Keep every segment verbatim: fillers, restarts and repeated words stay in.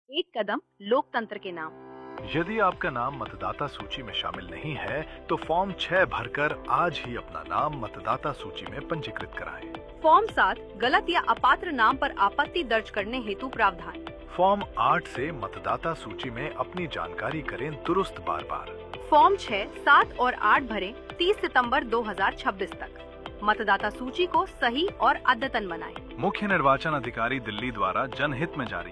एक कदम लोकतंत्र के नाम। यदि आपका नाम मतदाता सूची में शामिल नहीं है, तो फॉर्म छह भरकर आज ही अपना नाम मतदाता सूची में पंजीकृत कराएं। फॉर्म सात, गलत या अपात्र नाम पर आपत्ति दर्ज करने हेतु प्रावधान। फॉर्म आठ से मतदाता सूची में अपनी जानकारी करें दुरुस्त बार बार। फॉर्म छह, सात और आठ भरें तीस सितंबर दो हज़ार छब्बीस तक। मतदाता सूची को सही और अद्यतन बनाएं। मुख्य निर्वाचन अधिकारी दिल्ली द्वारा जनहित में जारी।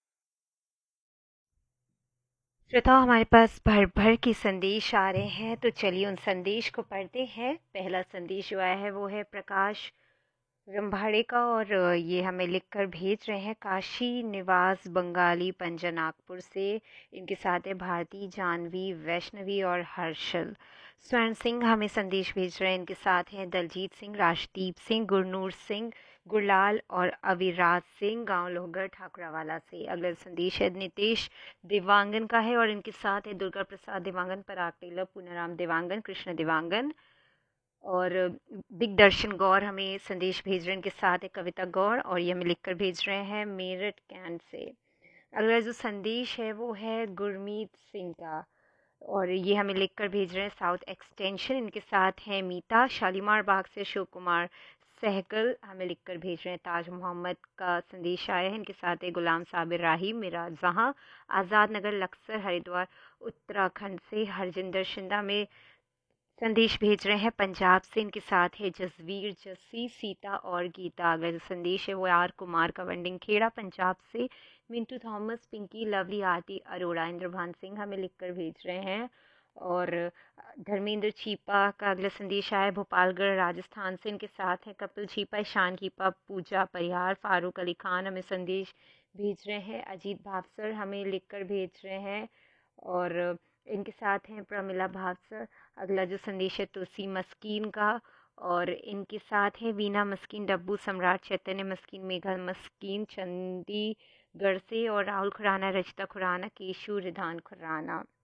श्रोताओ, हमारे पास भर भर के संदेश आ रहे हैं, तो चलिए उन संदेश को पढ़ते हैं। पहला संदेश जो आया है वो है प्रकाश रंभाड़े का, और ये हमें लिखकर भेज रहे हैं काशी निवास बंगाली पंजनागपुर से। इनके साथ है भारती, जानवी, वैष्णवी और हर्षल। स्वर्ण सिंह हमें संदेश भेज रहे हैं। इनके साथ हैं दलजीत सिंह, राजदीप सिंह, गुरनूर सिंह, गुरलाल और अविराज सिंह, गांव लोहगढ़ ठाकुरावाला से। अगला संदेश है नितेश देवांगन का है, और इनके साथ है दुर्गा प्रसाद देवांगन, पराग टेलर, पूनाराम देवांगन, कृष्ण देवांगन और दिग्दर्शन गौर हमें संदेश भेज रहे हैं। इनके साथ है कविता गौर, और ये हमें लिखकर भेज रहे हैं मेरठ कैंट से। अगला जो संदेश है वो है गुरमीत सिंह का, और ये हमें लिखकर भेज रहे हैं साउथ एक्सटेंशन। इनके साथ हैं मीता, शालीमार बाग से अशोक कुमार सहगल हमें लिखकर भेज रहे हैं। ताज मोहम्मद का संदेश आया है। इनके साथ है गुलाम साबिर राही, मेरा जहां, आज़ाद नगर लक्सर हरिद्वार उत्तराखंड से। हरजिंदर शिंदा में संदेश भेज रहे हैं पंजाब से। इनके साथ है जसवीर, जस्सी, सीता और गीता। अगला जो संदेश है वो आर कुमार का, वंडिंग खेड़ा पंजाब से। मिंटू थॉमस, पिंकी, लवली, आरती अरोड़ा, इंद्रभान सिंह हमें लिखकर भेज रहे हैं। और धर्मेंद्र चीपा का अगला संदेश आया भोपालगढ़ राजस्थान से। इनके साथ है कपिल चीपा, ईशान चीपा, पूजा परिहार, फारूक अली खान हमें संदेश भेज रहे हैं। अजीत भावसर हमें लिखकर भेज रहे हैं, और इनके साथ हैं प्रमिला भावसर। अगला जो संदेश है तुलसी मस्कीन का, और इनके साथ है वीना मस्कीन, डब्बू सम्राट, चैतन्य मस्कीन, मेघा मस्कीन चंडीगढ़ से, और राहुल खुराना, रचिता खुराना, केशु रिधान खुराना।